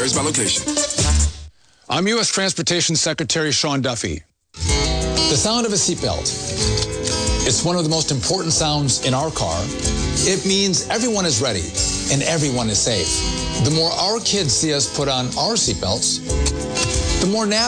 Varies by location. I'm U.S. Transportation Secretary Sean Duffy. The sound of a seatbelt. It's one of the most important sounds in our car. It means everyone is ready and everyone is safe. The more our kids see us put on our seatbelts, the more